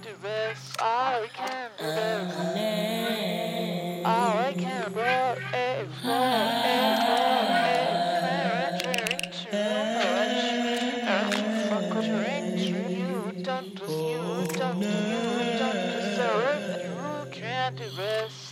do this. I can do this. I can do it. You don't deserve. You can't do this.